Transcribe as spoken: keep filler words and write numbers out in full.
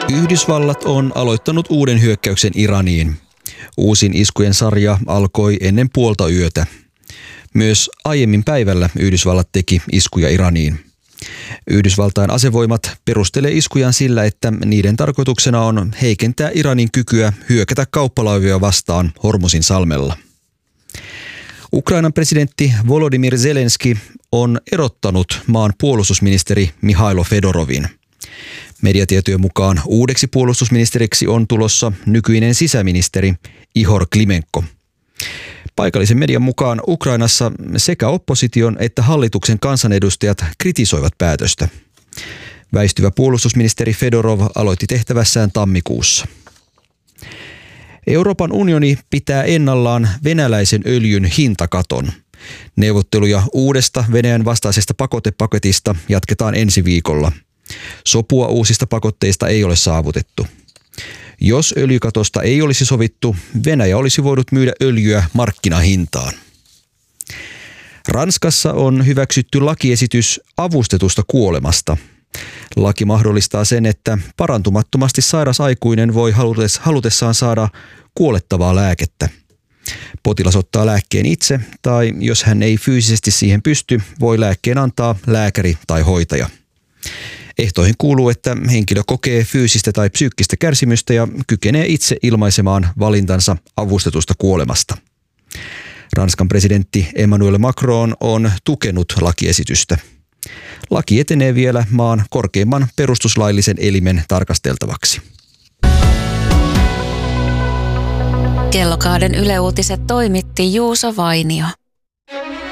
Yhdysvallat on aloittanut uuden hyökkäyksen Iraniin. Uusin iskujen sarja alkoi ennen puolta yötä. Myös aiemmin päivällä Yhdysvallat teki iskuja Iraniin. Yhdysvaltain asevoimat perustelee iskujaan sillä, että niiden tarkoituksena on heikentää Iranin kykyä hyökätä kauppalaivia vastaan Hormuzin salmella. Ukrainan presidentti Volodymyr Zelenski on erottanut maan puolustusministeri Mihailo Fedorovin. Mediatietojen mukaan uudeksi puolustusministeriksi on tulossa nykyinen sisäministeri Ihor Klimenko. Paikallisen median mukaan Ukrainassa sekä opposition että hallituksen kansanedustajat kritisoivat päätöstä. Väistyvä puolustusministeri Fedorov aloitti tehtävässään tammikuussa. Euroopan unioni pitää ennallaan venäläisen öljyn hintakaton. Neuvotteluja uudesta Venäjän vastaisesta pakotepaketista jatketaan ensi viikolla. Sopua uusista pakotteista ei ole saavutettu. Jos öljykatosta ei olisi sovittu, Venäjä olisi voinut myydä öljyä markkinahintaan. Ranskassa on hyväksytty lakiesitys avustetusta kuolemasta. Laki mahdollistaa sen, että parantumattomasti sairas aikuinen voi halutessaan saada kuolettavaa lääkettä. Potilas ottaa lääkkeen itse, tai jos hän ei fyysisesti siihen pysty, voi lääkkeen antaa lääkäri tai hoitaja. Ehtoihin kuuluu, että henkilö kokee fyysistä tai psyykkistä kärsimystä ja kykenee itse ilmaisemaan valintansa avustetusta kuolemasta. Ranskan presidentti Emmanuel Macron on tukenut lakiesitystä. Laki etenee vielä maan korkeimman perustuslaillisen elimen tarkasteltavaksi. Kellokahden Yle Uutiset toimitti Juuso Vainio.